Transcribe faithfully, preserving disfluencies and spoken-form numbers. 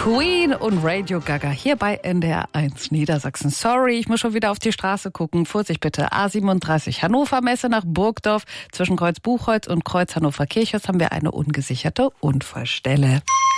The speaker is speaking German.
Queen und Radio Gaga hier bei N D R eins Niedersachsen. Sorry, ich muss schon wieder auf die Straße gucken. Vorsicht bitte. A siebenunddreißig Hannover Messe nach Burgdorf. Zwischen Kreuz Buchholz und Kreuz Hannover Kirchhaus haben wir eine ungesicherte Unfallstelle.